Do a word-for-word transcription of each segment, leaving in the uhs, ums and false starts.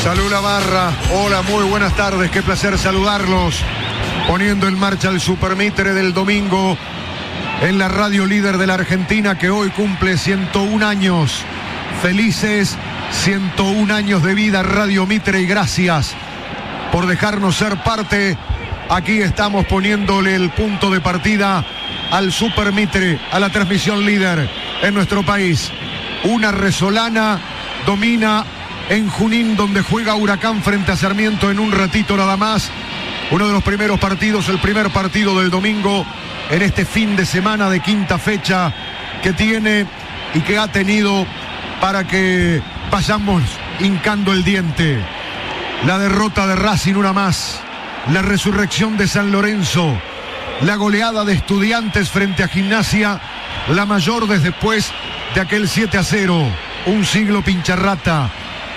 Salud la barra. Hola, muy buenas tardes. Qué placer saludarlos. Poniendo en marcha el Supermitre del domingo en la radio líder de la Argentina, que hoy cumple ciento un años. Felices ciento un años de vida, Radio Mitre, y gracias por dejarnos ser parte. Aquí estamos poniéndole el punto de partida al Supermitre, a la transmisión líder en nuestro país. Una resolana domina en Junín, donde juega Huracán frente a Sarmiento en un ratito nada más. Uno de los primeros partidos, el primer partido del domingo en este fin de semana de quinta fecha que tiene y que ha tenido para que vayamos hincando el diente. La derrota de Racing, una más. La resurrección de San Lorenzo. La goleada de Estudiantes frente a Gimnasia, la mayor desde después de aquel siete a cero. Un siglo pincharrata.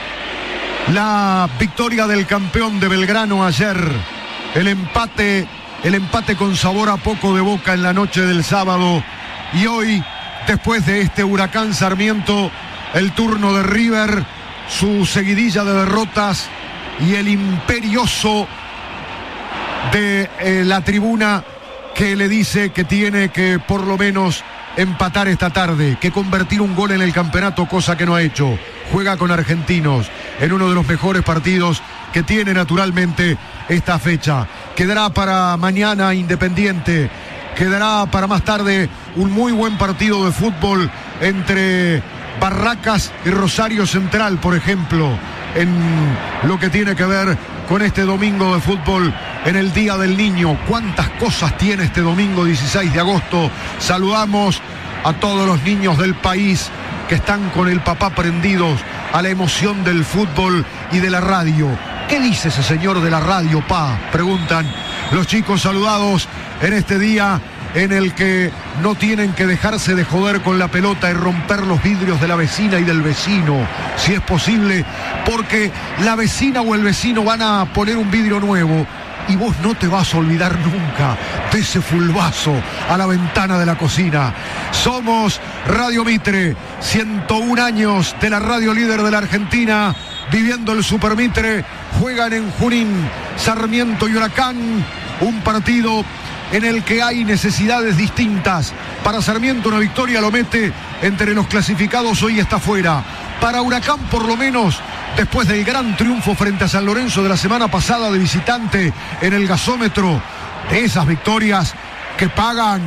La victoria del campeón de Belgrano ayer. El empate, el empate con sabor a poco de boca en la noche del sábado. Y hoy, después de este Huracán Sarmiento, el turno de River, su seguidilla de derrotas y el imperioso de eh, la tribuna que le dice que tiene que por lo menos empatar esta tarde, que convertir un gol en el campeonato, cosa que no ha hecho. Juega con Argentinos en uno de los mejores partidos que tiene naturalmente esta fecha. Quedará para mañana Independiente, quedará para más tarde un muy buen partido de fútbol entre Barracas y Rosario Central, por ejemplo, en lo que tiene que ver con este domingo de fútbol en el Día del Niño. ¿Cuántas cosas tiene este domingo dieciséis de agosto? Saludamos a todos los niños del país que están con el papá prendidos a la emoción del fútbol y de la radio. ¿Qué dice ese señor de la radio, pa? Preguntan los chicos saludados en este día en el que no tienen que dejarse de joder con la pelota y romper los vidrios de la vecina y del vecino, si es posible, porque la vecina o el vecino van a poner un vidrio nuevo y vos no te vas a olvidar nunca de ese fulbazo a la ventana de la cocina. Somos Radio Mitre, ciento un años de la radio líder de la Argentina, viviendo el Supermitre. Juegan en Junín Sarmiento y Huracán, un partido en el que hay necesidades distintas. Para Sarmiento una victoria lo mete entre los clasificados, hoy está fuera. Para Huracán, por lo menos, después del gran triunfo frente a San Lorenzo de la semana pasada de visitante en el gasómetro, de esas victorias que pagan,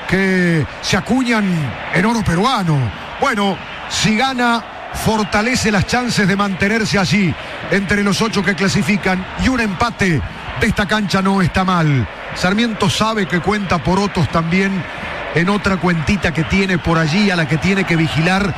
que se acuñan en oro peruano. Bueno, si gana, fortalece las chances de mantenerse allí entre los ocho que clasifican, y un empate de esta cancha no está mal. Sarmiento sabe que cuenta por otros también en otra cuentita que tiene por allí, a la que tiene que vigilar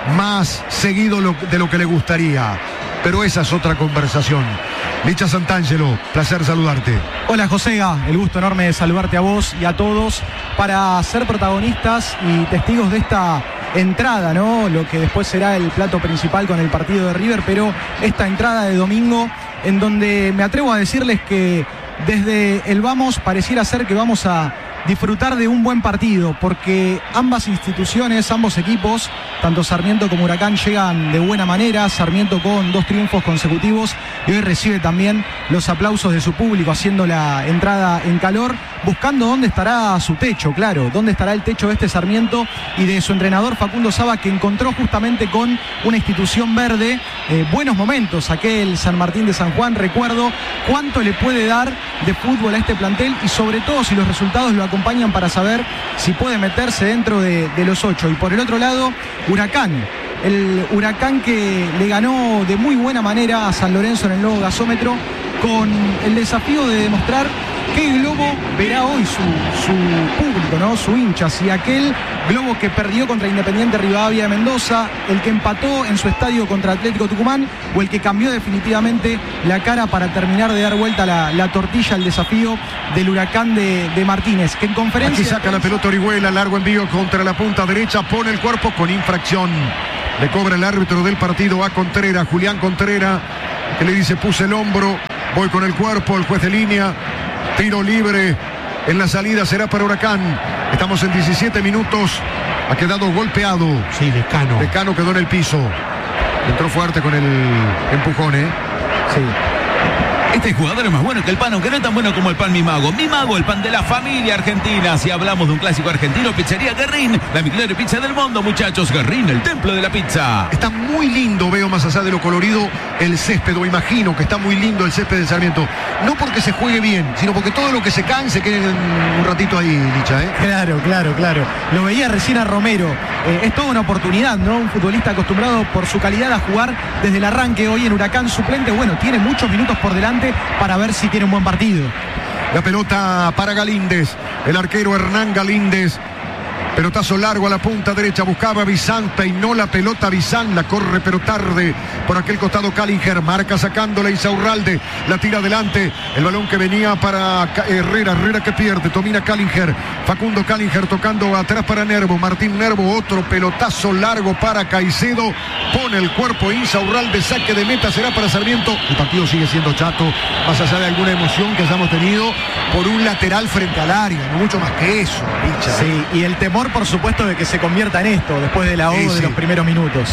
más seguido lo, de lo que le gustaría. Pero esa es otra conversación. Licha Santangelo, placer saludarte. Hola Josega, el gusto enorme de saludarte a vos y a todos para ser protagonistas y testigos de esta entrada, ¿no? Lo que después será el plato principal con el partido de River, pero esta entrada de domingo en donde me atrevo a decirles que desde el vamos pareciera ser que vamos a disfrutar de un buen partido, porque ambas instituciones, ambos equipos, tanto Sarmiento como Huracán, llegan de buena manera. Sarmiento con dos triunfos consecutivos y hoy recibe también los aplausos de su público, haciendo la entrada en calor, buscando dónde estará su techo, claro, dónde estará el techo de este Sarmiento y de su entrenador Facundo Saba, que encontró justamente con una institución verde eh, buenos momentos. Aquel San Martín de San Juan, recuerdo cuánto le puede dar de fútbol a este plantel, y sobre todo si los resultados lo acompañan para saber si puede meterse dentro de, de los ocho. Y por el otro lado, Huracán, el Huracán que le ganó de muy buena manera a San Lorenzo en el nuevo gasómetro, con el desafío de demostrar qué globo verá hoy su, su público, ¿no? Su hincha, si aquel globo que perdió contra Independiente Rivadavia de Mendoza, el que empató en su estadio contra Atlético Tucumán, o el que cambió definitivamente la cara para terminar de dar vuelta la, la tortilla al desafío del Huracán de, de Martínez, que en conferencia... Aquí saca la pelota Orihuela, largo envío contra la punta derecha, pone el cuerpo con infracción. Le cobra el árbitro del partido a Contreras, Julián Contreras, que le dice: puse el hombro, voy con el cuerpo. El juez de línea, tiro libre en la salida, será para Huracán. Estamos en diecisiete minutos, ha quedado golpeado. Sí, Lecano. Lecano quedó en el piso. Entró fuerte con el empujón, ¿eh? Sí. Este jugador es más bueno que el pan, aunque no es tan bueno como el pan Mi Mago. Mi Mago, el pan de la familia argentina. Si hablamos de un clásico argentino, Pizzería Guerrín, la mejor pizza del mundo, muchachos. Guerrín, el templo de la pizza. Está muy lindo, veo más allá de lo colorido, el césped, o imagino que está muy lindo el césped de Sarmiento. No porque se juegue bien, sino porque todo lo que se cae se quede un ratito ahí, Licha, ¿eh? Claro, claro, claro. Lo veía recién a Romero. Eh, es toda una oportunidad, ¿no? Un futbolista acostumbrado por su calidad a jugar desde el arranque hoy en Huracán suplente. Bueno, tiene muchos minutos por delante para ver si tiene un buen partido. La pelota para Galíndez, el arquero Hernán Galíndez. Pelotazo largo a la punta derecha, buscaba a Bizán, peinó la pelota Bizán, la corre pero tarde por aquel costado Callinger, marca sacándola Insaurralde, la tira adelante, el balón que venía para Herrera, Herrera que pierde, domina Callinger, Facundo Callinger tocando atrás para Nervo, Martín Nervo, otro pelotazo largo para Caicedo, pone el cuerpo Insaurralde, saque de meta, será para Sarmiento. El partido sigue siendo chato, más allá de alguna emoción que hayamos tenido por un lateral frente al área, no mucho más que eso, Picha. Sí, y el temor, por supuesto, de que se convierta en esto después del ahogo sí, sí. de los primeros minutos.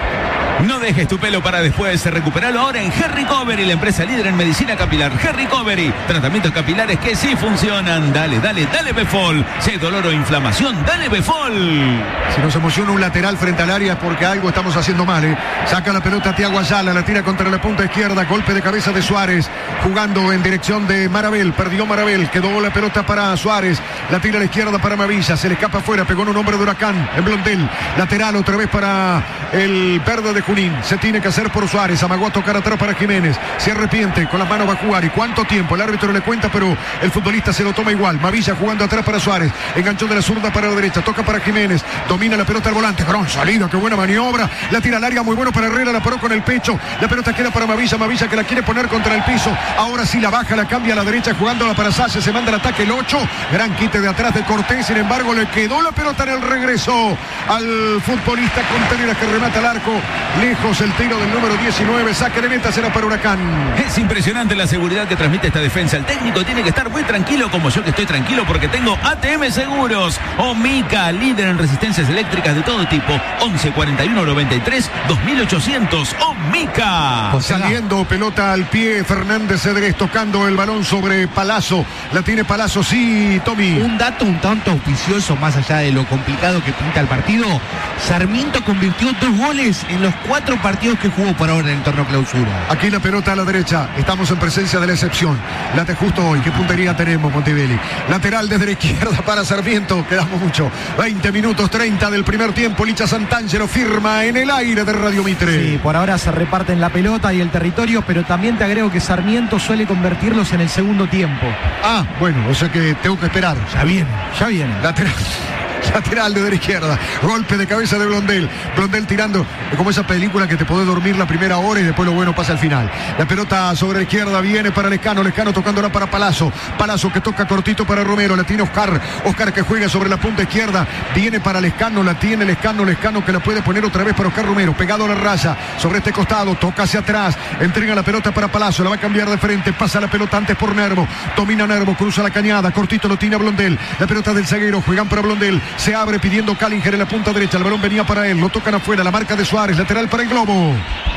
No dejes tu pelo para después. Recuperalo ahora en Hair Recovery, la empresa líder en medicina capilar. Hair Recovery, tratamientos capilares que sí funcionan. Dale, dale, dale Befol. Si hay dolor o inflamación, dale Befol. Si nos emociona un lateral frente al área es porque algo estamos haciendo mal, ¿eh? Saca la pelota Thiago Ayala, la tira contra la punta izquierda. Golpe de cabeza de Suárez, jugando en dirección de Marabel. Perdió Marabel, quedó la pelota para Suárez. La tira a la izquierda para Mavilla, se le escapa afuera, pegó en un hombre de Huracán, en Blondel. Lateral otra vez para el verde de Junín, se tiene que hacer por Suárez, amagó a tocar atrás para Jiménez, se arrepiente, con las manos va a jugar, y cuánto tiempo, el árbitro le cuenta, pero el futbolista se lo toma igual. Mavilla jugando atrás para Suárez, enganchó de la zurda para la derecha, toca para Jiménez, domina la pelota al volante, gran salida, qué buena maniobra, la tira al área, muy bueno para Herrera, la paró con el pecho, la pelota queda para Mavilla, Mavilla que la quiere poner contra el piso, ahora sí la baja, la cambia a la derecha, jugándola para Sánchez, se manda el ataque el ocho, gran quite de atrás de Cortés, sin embargo le quedó la pelota en el regreso al futbolista Contreras que remata al arco, lejos el tiro del número diecinueve, saque de meta, será para Huracán. Es impresionante la seguridad que transmite esta defensa. El técnico tiene que estar muy tranquilo, como yo que estoy tranquilo, porque tengo A T M Seguros. Omica, líder en resistencias eléctricas de todo tipo. once cuarenta y uno noventa y tres dos mil ochocientos. Omica. Saliendo pelota al pie, Fernández Cedrés tocando el balón sobre Palazzo. La tiene Palazzo, sí, Tommy. Un dato un tanto auspicioso, más allá de lo complicado que pinta el partido. Sarmiento convirtió dos goles en los cuatro partidos que jugó por ahora en el torneo clausura. Aquí la pelota a la derecha, estamos en presencia de la excepción. Late justo hoy, ¿qué puntería tenemos, Montebelli? Lateral desde la izquierda para Sarmiento, quedamos mucho. veinte minutos treinta del primer tiempo, Licha Santangelo firma en el aire de Radio Mitre. Sí, por ahora se reparten la pelota y el territorio, pero también te agrego que Sarmiento suele convertirlos en el segundo tiempo. Ah, bueno, o sea que tengo que esperar. Ya viene, ya viene. Lateral. Lateral desde la izquierda, golpe de cabeza de Blondel, Blondel tirando como esa película que te podés dormir la primera hora y después lo bueno pasa al final. La pelota sobre la izquierda viene para Lescano, Lescano tocándola para Palazzo, Palazzo que toca cortito para Romero, la tiene Oscar, Oscar que juega sobre la punta izquierda, viene para Lescano, la tiene Lescano, Lescano que la puede poner otra vez para Oscar Romero, pegado a la raya, sobre este costado, toca hacia atrás, entrega la pelota para Palazzo, la va a cambiar de frente, pasa la pelota antes por Nervo, domina Nervo, cruza la cañada, cortito lo tiene a Blondel, la pelota del zaguero, juegan para Blondel, se abre pidiendo Callinger en la punta derecha, el balón venía para él, lo tocan afuera, la marca de Suárez, lateral para el Globo.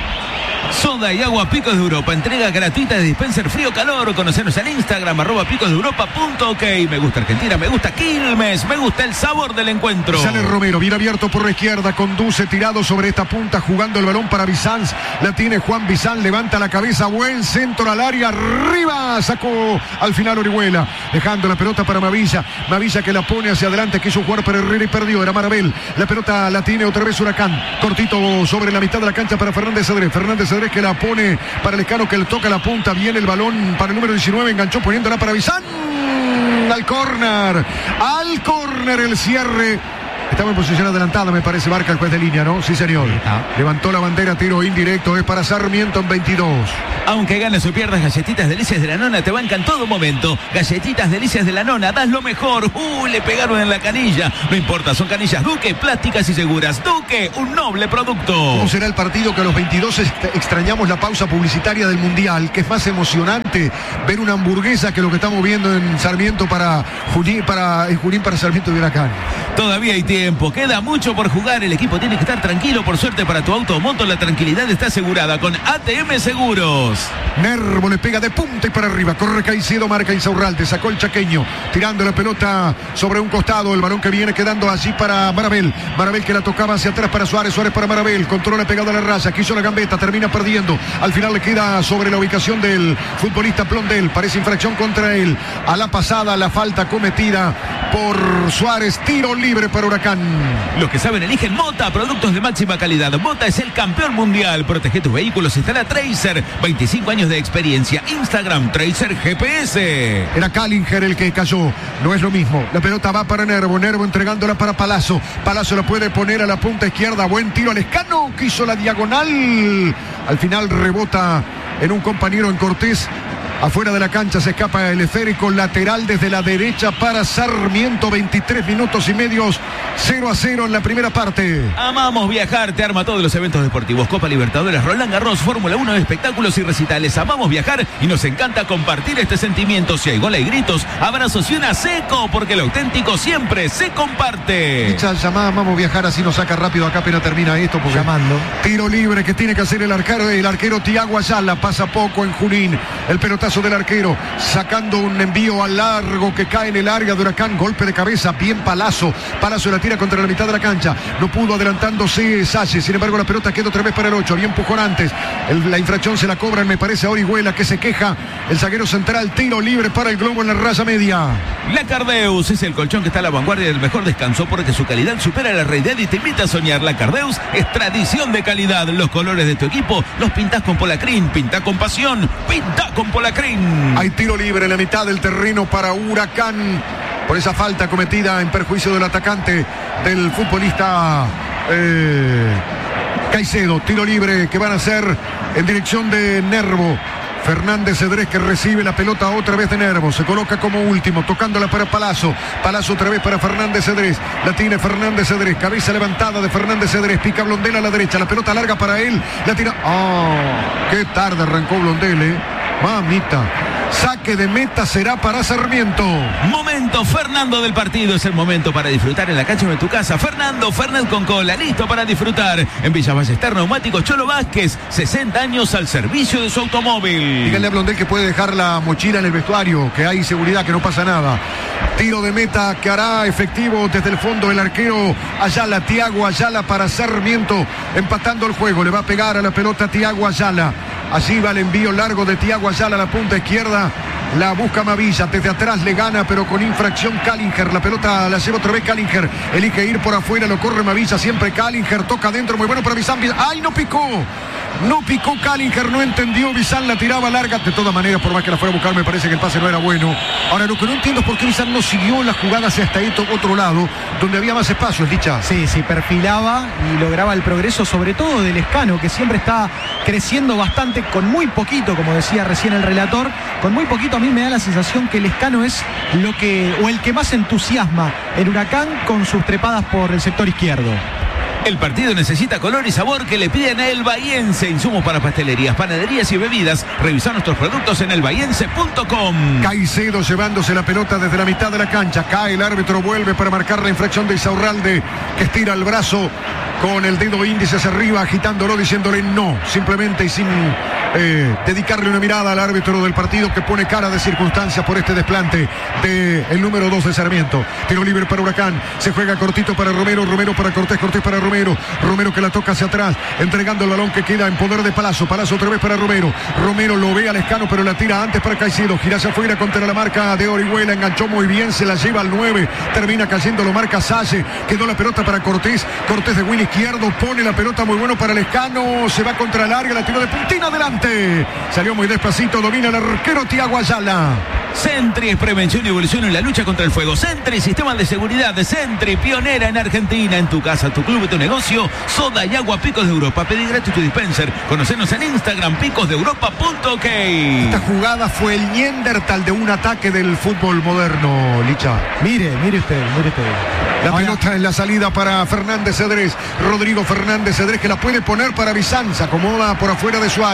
Soda y agua Picos de Europa, entrega gratuita de dispenser frío-calor. Conocernos en Instagram, arroba picosdeeuropa.ok. Me gusta Argentina, me gusta Quilmes, me gusta el sabor del encuentro. Sale Romero, bien abierto por la izquierda, conduce tirado sobre esta punta, jugando el balón para Bizán. La tiene Juan Bizán, levanta la cabeza, buen centro al área, arriba, sacó al final Orihuela, dejando la pelota para Mavilla. Mavilla que la pone hacia adelante, quiso jugar para Herrera y perdió, era Marabel. La pelota la tiene otra vez Huracán, cortito sobre la mitad de la cancha para Fernández Cedrés. Fernández Cedrés que la pone para Lescano que le toca la punta, viene el balón para el número diecinueve, enganchó poniéndola para Bizán, al córner, al córner el cierre. Estaba en posición adelantada, me parece, marca el juez de línea, ¿no? Sí, señor. Levantó la bandera, tiro indirecto, es para Sarmiento en veintidós. Aunque ganes o pierdas, Galletitas Delicias de la Nona te bancan todo momento. Galletitas Delicias de la Nona, das lo mejor. Uh, le pegaron en la canilla. No importa, son canillas Duque, plásticas y seguras. Duque, un noble producto. ¿Cómo será el partido que a los veintidós extrañamos la pausa publicitaria del Mundial? Que es más emocionante ver una hamburguesa que lo que estamos viendo en Sarmiento para Junín, para, en Junín para Sarmiento de Huracán. Todavía hay tiempo. tiempo, queda mucho por jugar, el equipo tiene que estar tranquilo. Por suerte para tu auto o moto, la tranquilidad está asegurada con A T M Seguros. Nervo le pega de punta y para arriba, corre Caicedo, marca Insaurralde, sacó el chaqueño, tirando la pelota sobre un costado, el balón que viene quedando allí para Marabel, Marabel que la tocaba hacia atrás para Suárez, Suárez para Marabel, controla pegado a la raya, quiso la gambeta, termina perdiendo, al final le queda sobre la ubicación del futbolista Blondel, parece infracción contra él, a la pasada la falta cometida por Suárez, tiro libre para Huracán. Los que saben eligen Mota, productos de máxima calidad. Mota es el campeón mundial. Protege tus vehículos, instala Tracer, veinticinco años de experiencia. Instagram Tracer G P S. Era Callinger el que cayó, no es lo mismo. La pelota va para Nervo, Nervo entregándola para Palazzo. Palazzo la puede poner a la punta izquierda, buen tiro al Lescano, quiso la diagonal. Al final rebota en un compañero, en Cortés. Afuera de la cancha se escapa el esférico lateral desde la derecha para Sarmiento. Veintitrés minutos y medios, cero a cero en la primera parte. Amamos viajar, te arma todos los eventos deportivos. Copa Libertadores, Roland Garros, Fórmula uno, espectáculos y recitales. Amamos viajar y nos encanta compartir este sentimiento. Si hay gol y gritos, abrazos y una seco, porque lo auténtico siempre se comparte. Dicha llamada, Amamos viajar, así nos saca rápido acá apenas termina esto. Porque llamando. Tiro libre que tiene que hacer el arquero, el arquero Tiago Ayala, pasa poco en Junín. El pelotazo del arquero, sacando un envío al largo que cae en el área de Huracán, golpe de cabeza, bien Palazzo, Palazzo la tira contra la mitad de la cancha, no pudo adelantándose Salle, sin embargo la pelota queda otra vez para el ocho, bien empujón antes, el, la infracción se la cobran, me parece a Orihuela que se queja, el zaguero central, tiro libre para el Globo en la raya media. La Cardeus es el colchón que está a la vanguardia del mejor descanso porque su calidad supera la realidad y te invita a soñar. La Cardeus es tradición de calidad, los colores de tu equipo los pintás con Polacrin, pintá con pasión, pintá con Polacrin. Hay tiro libre en la mitad del terreno para Huracán por esa falta cometida en perjuicio del atacante del futbolista eh, Caicedo. Tiro libre que van a hacer en dirección de Nervo. Fernández Cedrés que recibe la pelota otra vez de Nervo, se coloca como último, tocándola para Palazzo, Palazzo otra vez para Fernández Cedrés, la tiene Fernández Cedrés, cabeza levantada de Fernández Cedrés, pica Blondel a la derecha, la pelota larga para él, la tira, ¡oh! ¡Qué tarde arrancó Blondel, eh! Mamita. Saque de meta será para Sarmiento. Momento Fernando del partido, es el momento para disfrutar en la cancha de tu casa. Fernando Fernández con cola, listo para disfrutar. En Villa Ballester Neumáticos Cholo Vázquez, sesenta años al servicio de su automóvil. Díganle a Blondel que puede dejar la mochila en el vestuario, que hay seguridad, que no pasa nada. Tiro de meta que hará efectivo desde el fondo el arquero Ayala, Tiago Ayala para Sarmiento, empatando el juego. Le va a pegar a la pelota Tiago Ayala. Allí va el envío largo de Tiago Ayala a la punta izquierda. La busca Mavilla, desde atrás le gana, pero con infracción Callinger. La pelota la lleva otra vez Callinger. Elige ir por afuera, lo corre Mavilla, siempre Callinger. Toca adentro, muy bueno para Bizán. ¡Ay, no picó! No picó Callinger, no entendió. Bizán la tiraba larga. De todas maneras, por más que la fuera a buscar, me parece que el pase no era bueno. Ahora, lo que no entiendo es por qué Bizán no siguió la jugada hacia hasta este otro lado, donde había más espacio, Dicha. Sí, sí, perfilaba y lograba el progreso, sobre todo del Lescano, que siempre está creciendo bastante, con muy poquito, como decía recién el relator, con muy poquito. A mí me da la sensación que el Lescano es lo que, o el que más entusiasma el Huracán con sus trepadas por el sector izquierdo. El partido necesita color y sabor que le piden a El Bahiense. Insumos para pastelerías, panaderías y bebidas. Revisa nuestros productos en el bahiense punto com. Caicedo llevándose la pelota desde la mitad de la cancha. Cae el árbitro, vuelve para marcar la infracción de Insaurralde, que estira el brazo con el dedo índice hacia arriba, agitándolo, diciéndole no, simplemente y sin eh, dedicarle una mirada al árbitro del partido, que pone cara de circunstancia por este desplante del número dos de Sarmiento. Tiro libre para Huracán, se juega cortito para Romero, Romero para Cortés, Cortés para Romero, Romero que la toca hacia atrás, entregando el balón que queda en poder de Palazzo, Palazzo otra vez para Romero, Romero lo ve al Lescano, pero la tira antes para Caicedo, gira hacia afuera contra la marca de Orihuela, enganchó muy bien, se la lleva al nueve, termina cayendo, lo marca Salle, quedó la pelota para Cortés, Cortés de Willy izquierdo, pone la pelota muy bueno para Lescano, se va contra el área, la tiró de puntina adelante, salió muy despacito, domina el arquero Tiago Ayala. Sentry es prevención y evolución en la lucha contra el fuego. Sentry, sistema de seguridad de Sentry, pionera en Argentina, en tu casa, tu club, tu negocio. Soda y agua Picos de Europa. Pedí gratis tu dispenser. Conocenos en Instagram, picos de europa punto ok. Esta jugada fue el Neandertal de un ataque del fútbol moderno, Licha. Mire, mire usted, mire usted. La Ahora, pelota en la salida para Fernández Cedrés. Rodrigo Fernández Cedrés, que la puede poner para Bizán. Se acomoda por afuera de Suárez.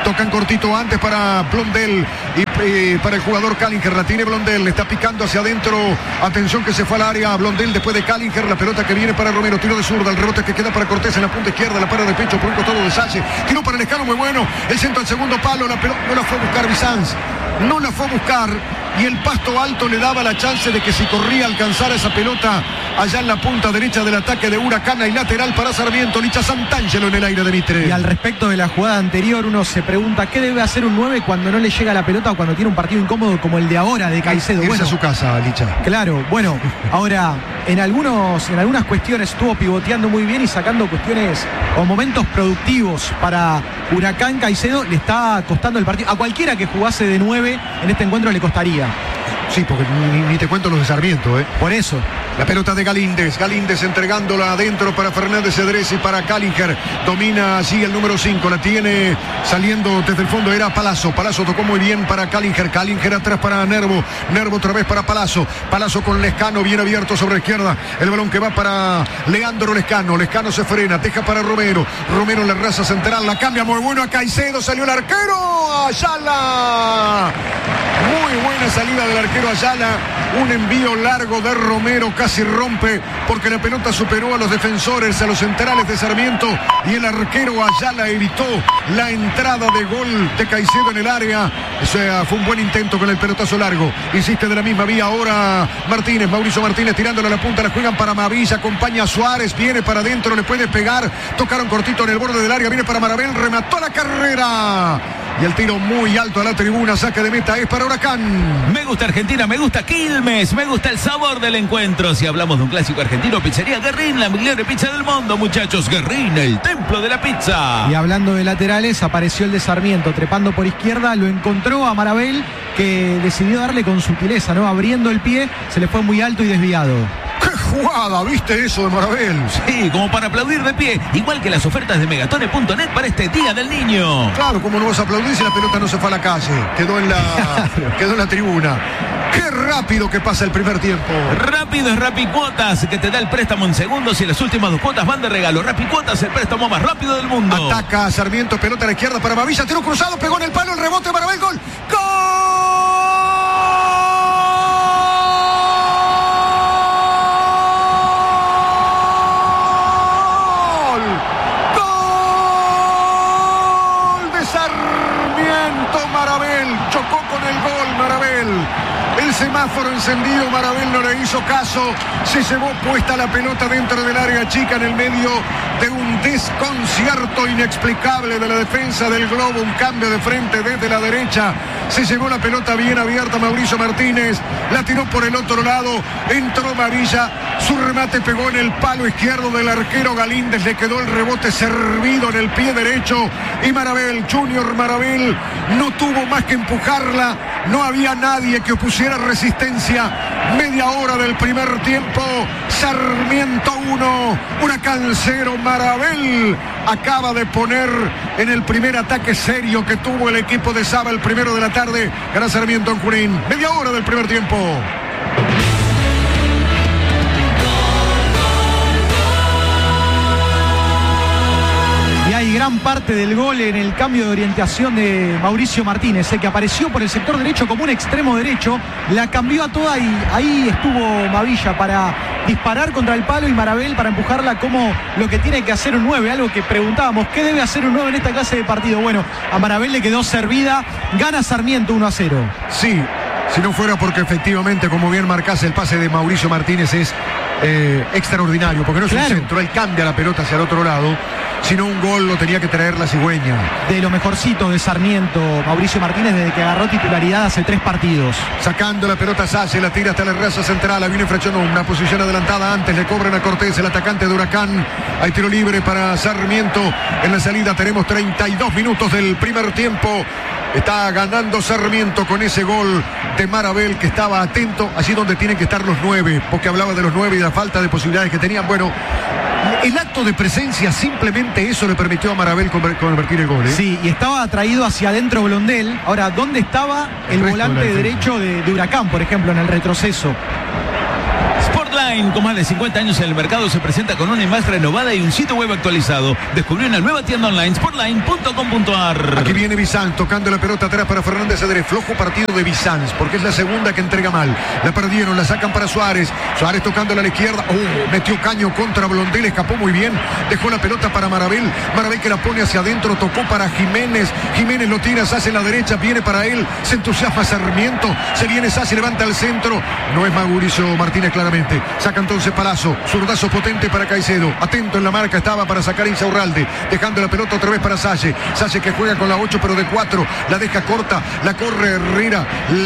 Tocan cortito antes para Blondel y eh, para el jugador Kallinger. La tiene Blondel, le está picando hacia adentro. Atención que se fue al área. Blondel después de Kallinger. La pelota que viene para Romero. Tiro de zurda. El rebote que queda para Cortés en la punta izquierda. La para de pecho por un costado de Salle. Tiro para el escano muy bueno. El centro al segundo palo. La pelota no la fue a buscar Bizanz. No la fue a buscar. Y el pasto alto le daba la chance de que si corría alcanzara esa pelota allá en la punta derecha del ataque de Huracán y lateral para Sarmiento. Licha Santangelo en el aire de Mitre. Y al respecto de la jugada anterior, uno se pregunta qué debe hacer un nueve cuando no le llega la pelota o cuando tiene un partido incómodo como el de ahora de Caicedo. Irse bueno, a su casa, Licha. Claro, bueno, ahora en algunos, en algunas cuestiones estuvo pivoteando muy bien y sacando cuestiones o momentos productivos para Huracán. Caicedo le está costando el partido. A cualquiera que jugase de nueve en este encuentro le costaría. Sí, porque ni, ni te cuento los de Sarmiento, ¿eh? Por eso. La pelota de Galíndez. Galíndez entregándola adentro para Fernández Cedrés y para Kallinger. Domina allí el número cinco. La tiene saliendo desde el fondo. Era Palazzo. Palazzo tocó muy bien para Kallinger. Kallinger atrás para Nervo. Nervo otra vez para Palazzo. Palazzo con Lescano bien abierto sobre la izquierda. El balón que va para Leandro Lescano. Lescano se frena. Deja para Romero. Romero en la raza central. La cambia muy bueno a Caicedo. Salió el arquero. Ayala. Muy buena salida del arquero Ayala. Un envío largo de Romero. Casi rompe porque la pelota superó a los defensores, a los centrales de Sarmiento. Y el arquero Ayala evitó la entrada de gol de Caicedo en el área. O sea, fue un buen intento con el pelotazo largo. Insiste de la misma vía ahora Martínez. Mauricio Martínez tirándole a la punta. La juegan para Mavilla. Acompaña a Suárez. Viene para adentro. Le puede pegar. Tocaron cortito en el borde del área. Viene para Marabel. Remató la carrera. Y el tiro muy alto a la tribuna. Saque de meta es para Huracán. Me gusta Argentina, me gusta Quilmes, me gusta el sabor del encuentro. Si hablamos de un clásico argentino, pizzería Guerrín, la mejor pizza del mundo, muchachos. Guerrín, el templo de la pizza. Y hablando de laterales, apareció el de Sarmiento trepando por izquierda, lo encontró a Marabel, que decidió darle con sutileza, ¿no? Abriendo el pie, se le fue muy alto y desviado. ¡Qué jugada! ¿Viste eso de Marabel? Sí, como para aplaudir de pie, igual que las ofertas de megatone punto net para este Día del Niño. Claro, ¿cómo no vas a aplaudir si la pelota no se fue a la calle? Quedó en la, quedó en la tribuna. ¡Qué rápido que pasa el primer tiempo! Rápido es Rapicuotas, que te da el préstamo en segundos y las últimas dos cuotas van de regalo. Rapicuotas, el préstamo más rápido del mundo. Ataca Sarmiento, pelota a la izquierda para Mavilla, tiro cruzado, pegó en el palo, el rebote, Marabel, gol. ¡Gol! Chocó con el gol Marabel. El semáforo encendido, Marabel no le hizo caso. Se llevó puesta la pelota dentro del área chica en el medio de un desconcierto inexplicable de la defensa del Globo. Un cambio de frente desde la derecha. Se llevó la pelota bien abierta Mauricio Martínez. La tiró por el otro lado. Entró Mavilla. Su remate pegó en el palo izquierdo del arquero Galíndez. Le quedó el rebote servido en el pie derecho. Y Marabel, Junior Marabel, no tuvo más que empujarla. No había nadie que opusiera resistencia. Media hora del primer tiempo. Sarmiento uno, Huracán cero. Marabel acaba de poner en el primer ataque serio que tuvo el equipo de Saba el primero de la tarde. Gana Sarmiento en Junín. Media hora del primer tiempo. Y gran parte del gol en el cambio de orientación de Mauricio Martínez, eh, que apareció por el sector derecho como un extremo derecho, la cambió a toda y ahí estuvo Mavilla para disparar contra el palo y Marabel para empujarla como lo que tiene que hacer un nueve, algo que preguntábamos, ¿qué debe hacer un nueve en esta clase de partido? Bueno, a Marabel le quedó servida, gana Sarmiento uno a cero. Sí, si no fuera porque efectivamente, como bien marcase, el pase de Mauricio Martínez es eh, extraordinario, porque no es claro. Un centro, él cambia la pelota hacia el otro lado. Si no, un gol lo tenía que traer la cigüeña. De lo mejorcito de Sarmiento, Mauricio Martínez, desde que agarró titularidad hace tres partidos. Sacando la pelota Salle, la tira hasta la raza central. La viene Frachón, una posición adelantada antes. Le cobran a Cortés, el atacante de Huracán. Hay tiro libre para Sarmiento. En la salida tenemos treinta y dos minutos del primer tiempo. Está ganando Sarmiento con ese gol de Marabel, que estaba atento allí donde tienen que estar los nueve, porque hablaba de los nueve y la falta de posibilidades que tenían. Bueno, el acto de presencia, simplemente eso le permitió a Marabel convertir el gol, ¿eh? Sí, y estaba atraído hacia adentro Blondel. Ahora, ¿dónde estaba el, el volante de derecho de, de Huracán, por ejemplo, en el retroceso? Sport Blackline, con más de cincuenta años en el mercado, se presenta con una imagen renovada y un sitio web actualizado. Descubrió una nueva tienda online, sportline punto com punto a r. Aquí viene Bizanz tocando la pelota atrás para Fernández Cedrés. Flojo partido de Bizanz, porque es la segunda que entrega mal. La perdieron, la sacan para Suárez. Suárez tocándola a la izquierda. Uh, metió caño contra Blondel, escapó muy bien. Dejó la pelota para Marabel. Marabel que la pone hacia adentro, tocó para Jiménez. Jiménez lo tira, se hace en la derecha, viene para él. Se entusiasma Sarmiento. Se viene Sassi, levanta al centro. No es Mauricio Martínez claramente. Saca entonces Palazzo. Zurdazo potente para Caicedo. Atento en la marca estaba para sacar Insaurralde. Dejando la pelota otra vez para Salle. Salle que juega con la ocho pero de cuatro. La deja corta. La corre Herrera.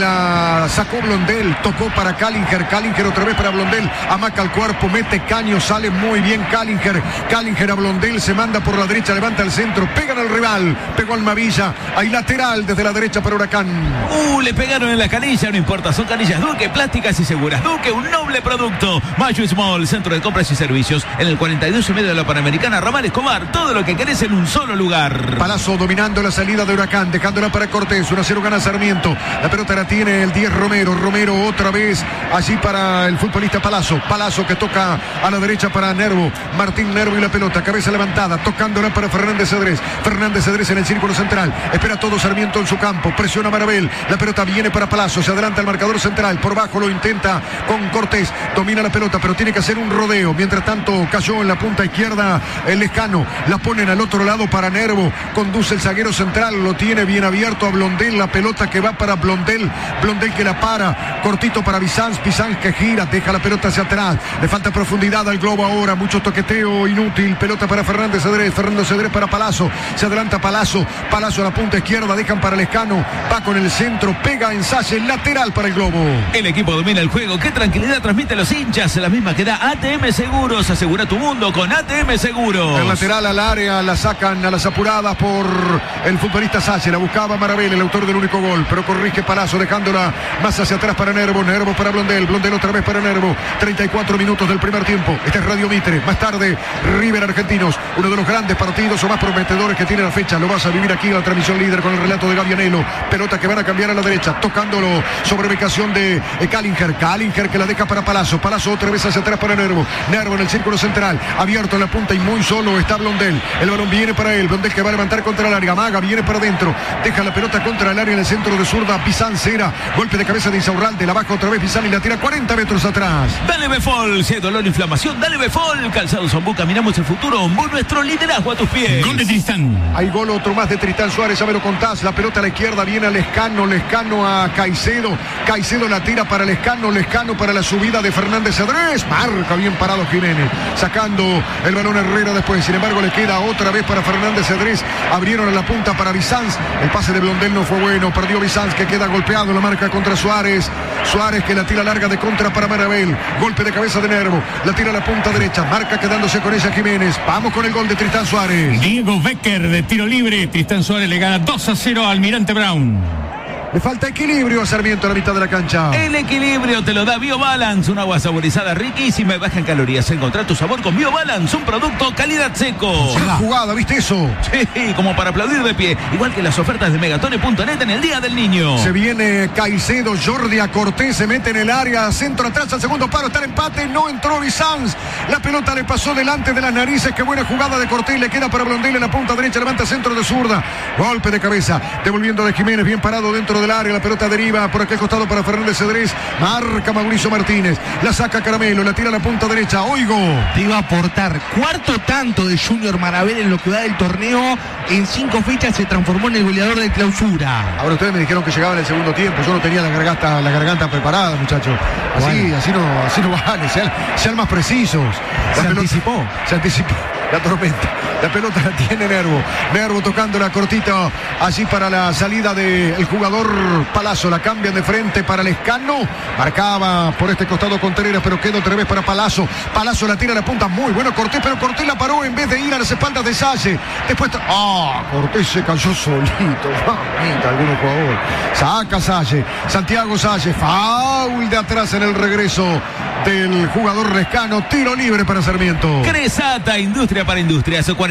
La sacó Blondel. Tocó para Callinger. Callinger otra vez para Blondel. Amaca el cuerpo. Mete caño. Sale muy bien Callinger. Callinger a Blondel. Se manda por la derecha. Levanta el centro. Pegan al rival. Pegó al Mavilla. Hay lateral desde la derecha para Huracán. Uh, le pegaron en la canilla. No importa. Son canillas Duque, plásticas y seguras. Duque, un noble producto. Mayo Small, centro de compras y servicios. En el cuarenta y dos y medio de la Panamericana, Ramal Escobar. Todo lo que querés en un solo lugar. Palazzo dominando la salida de Huracán, dejándola para Cortés. uno a cero gana Sarmiento. La pelota la tiene el diez Romero. Romero otra vez allí para el futbolista Palazzo. Palazzo que toca a la derecha para Nervo. Martín Nervo y la pelota, cabeza levantada, tocándola para Fernández Cedrés. Fernández Cedrés en el círculo central. Espera todo Sarmiento en su campo. Presiona Marabel. La pelota viene para Palazzo. Se adelanta el marcador central. Por bajo lo intenta con Cortés. Domina la pelota, pero tiene que hacer un rodeo. Mientras tanto, cayó en la punta izquierda el Lescano. La ponen al otro lado para Nervo. Conduce el zaguero central. Lo tiene bien abierto a Blondel. La pelota que va para Blondel. Blondel que la para. Cortito para Bizanz. Bizanz que gira. Deja la pelota hacia atrás. Le falta profundidad al globo ahora. Mucho toqueteo inútil. Pelota para Fernández Cedrés. Fernando Cedrés para Palazzo. Se adelanta Palazzo. Palazzo a la punta izquierda. Dejan para Lescano. Va con el centro. Pega en Salle. Lateral para el globo. El equipo domina el juego. Qué tranquilidad transmite a los hinchas. La misma que da A T M Seguros. Asegura tu mundo con A T M Seguros. El lateral al área. La sacan a las apuradas por el futbolista Salle. La buscaba Marabel, el autor del único gol. Pero corrige Palazzo dejándola más hacia atrás para Nervo. Nervo para Blondel. Blondel otra vez para Nervo. treinta y cuatro minutos del primer tiempo. Este es Radio Mitre. Más tarde, River Argentinos. Uno de los grandes partidos o más prometedores que tiene la fecha. Lo vas a vivir aquí en la transmisión líder con el relato de Gavianelo. Pelota que van a cambiar a la derecha. Tocándolo sobre ubicación de Callinger. Callinger que la deja para Palazzo. Palazzo otra vez hacia atrás para Nervo. Nervo en el círculo central. Abierto en la punta y muy solo está Blondel. El balón viene para él. Blondel que va a levantar contra el área. Maga viene para adentro. Deja la pelota contra el área en el centro de zurda. Bizanz era. Golpe de cabeza de Insaurralde. La baja otra vez Bizanz y la tira cuarenta metros atrás. Dale Befol. Si hay dolor o inflamación, dale Befol. Calzado Zambú. Caminamos el futuro. Ombú, nuestro liderazgo a tus pies. Gol de Tristán. Hay gol otro más de Tristán Suárez. Ya me lo contás. La pelota a la izquierda viene a Lescano. Lescano a Caicedo. Caicedo la tira para Lescano. Lescano para la subida de Fernández Cedrés. Marca bien parado Jiménez. Sacando el balón Herrera después. Sin embargo, le queda otra vez para Fernández Cedrés. Abrieron a la punta para Bizanz. El pase de Blondel no fue bueno. Perdió Bizanz que queda golpeado. La marca contra Suárez. Suárez que la tira larga de contra para Marabel. Golpe de cabeza de Nervo. La tira a la punta derecha. Marca quedándose con ella Jiménez. Vamos con el gol de Tristán Suárez. Diego Becker de tiro libre. Tristán Suárez le gana dos a cero a Almirante Brown. Le falta equilibrio a Sarmiento a la mitad de la cancha. El equilibrio te lo da BioBalance, un agua saborizada riquísima y baja en calorías. Encontrar tu sabor con BioBalance, un producto calidad seco. Una jugada, ¿viste eso? Sí, como para aplaudir de pie. Igual que las ofertas de Megatone punto net en el Día del Niño. Se viene Caicedo, Jordi a Cortés, se mete en el área, centro atrás al segundo paro, está el empate, no entró Bizanz. La pelota le pasó delante de las narices, qué buena jugada de Cortés, le queda para Blondel en la punta derecha, levanta centro de zurda. Golpe de cabeza, devolviendo de Jiménez, bien parado dentro del área, la pelota deriva por aquel costado para Fernández Cedrés, marca Mauricio Martínez, la saca Caramelo, la tira a la punta derecha, Oigo. Te iba a aportar cuarto tanto de Junior Marabel en lo que va del torneo, en cinco fechas se transformó en el goleador de clausura. Ahora ustedes me dijeron que llegaba en el segundo tiempo, yo no tenía la garganta, la garganta preparada, muchachos. Así, bueno. así no, así no vale, sean, sean más precisos. La se pelota, anticipó. Se anticipó. La tormenta. La pelota la tiene Nervo. Nervo tocando la cortita allí para la salida del jugador Palazzo. La cambian de frente para Lescano. Marcaba por este costado Contreras, pero queda otra vez para Palazzo. Palazzo la tira a la punta. Muy bueno Cortés, pero Cortés la paró en vez de ir a las espaldas de Salle. Después. ¡Ah! Cortés se cayó solito. Mamita, algunos jugadores. Saca Salle. Santiago Salle. Foul de atrás en el regreso del jugador Lescano. Tiro libre para Sarmiento. Cresata, industria para industrias. cuarenta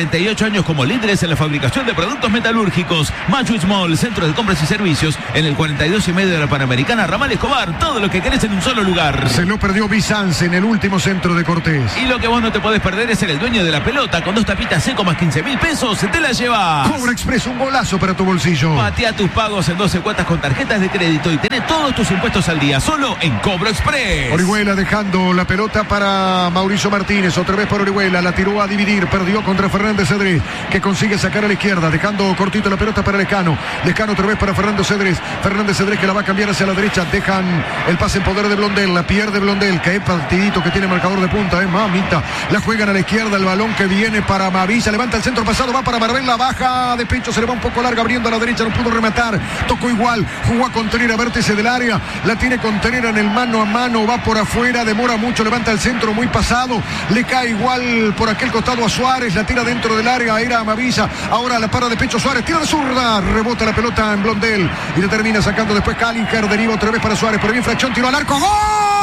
cuarenta y ocho años como líderes en la fabricación de productos metalúrgicos. Machu Small, centro de compras y servicios, en el cuarenta y dos y medio de la Panamericana, Ramal Escobar. Todo lo que querés en un solo lugar. Se lo perdió Bizance en el último centro de Cortés. Y lo que vos no te podés perder es ser el dueño de la pelota. Con dos tapitas seco más quince mil pesos, te la llevas. Cobra Express, un golazo para tu bolsillo. Patea tus pagos en doce cuotas con tarjetas de crédito y tenés todos tus impuestos al día, solo en Cobro Express. Orihuela dejando la pelota para Mauricio Martínez, otra vez para Orihuela, la tiró a dividir, perdió contra Fernández Cedrés, que consigue sacar a la izquierda, dejando cortito la pelota para Lescano. Lescano otra vez para Fernando Cedrés, Fernández Cedrés que la va a cambiar hacia la derecha, dejan el pase en poder de Blondel, la pierde Blondel, que es partidito que tiene marcador de punta, eh, mamita, la juegan a la izquierda, el balón que viene para Mavilla, levanta el centro pasado, va para Barbel, la baja de pecho, se le va un poco larga, abriendo a la derecha, no pudo rematar, tocó igual, jugó a contener a vértice del área, la tiene Contenera en el mano a mano, va por afuera, demora mucho, levanta el centro muy pasado, le cae igual por aquel costado a Suárez, la tira dentro del área, era Mavilla, ahora la para de pecho Suárez, tira de zurda, rebota la pelota en Blondel y le termina sacando después Calinger, deriva otra vez para Suárez, pero bien fracción, tiro al arco, ¡gol!